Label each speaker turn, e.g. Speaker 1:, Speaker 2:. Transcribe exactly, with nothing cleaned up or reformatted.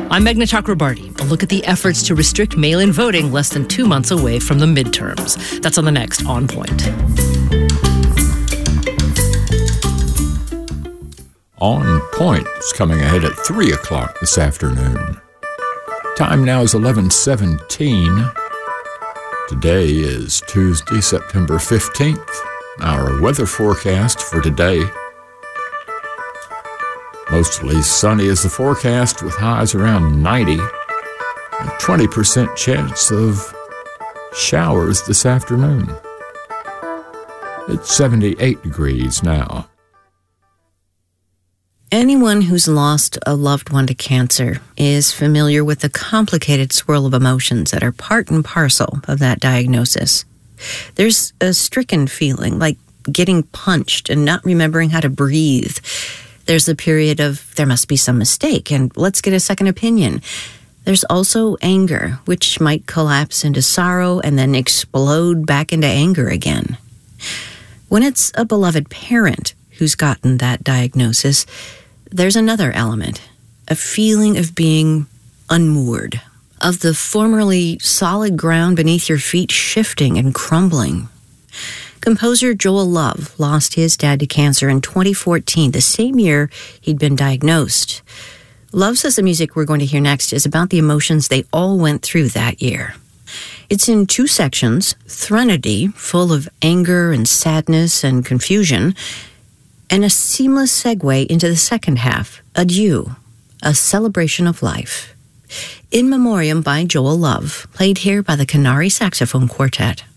Speaker 1: I'm Meghna Chakrabarti. A look at the efforts to restrict mail-in voting less than two months away from the midterms. That's on the next On Point.
Speaker 2: On Point is coming ahead at three o'clock this afternoon. Time now is eleven seventeen. Today is Tuesday, September fifteenth. Our weather forecast for today: mostly sunny is the forecast with highs around ninety. A twenty percent chance of showers this afternoon. It's seventy-eight degrees now.
Speaker 3: Anyone who's lost a loved one to cancer is familiar with the complicated swirl of emotions that are part and parcel of that diagnosis. There's a stricken feeling, like getting punched and not remembering how to breathe. There's the period of, there must be some mistake, and let's get a second opinion. There's also anger, which might collapse into sorrow and then explode back into anger again. When it's a beloved parent who's gotten that diagnosis, there's another element, a feeling of being unmoored, of the formerly solid ground beneath your feet shifting and crumbling. Composer Joel Love lost his dad to cancer in twenty fourteen, the same year he'd been diagnosed. Love says the music we're going to hear next is about the emotions they all went through that year. It's in two sections: Threnody, full of anger and sadness and confusion, and a seamless segue into the second half, Adieu, a celebration of life. In Memoriam by Joel Love, played here by the Canary Saxophone Quartet.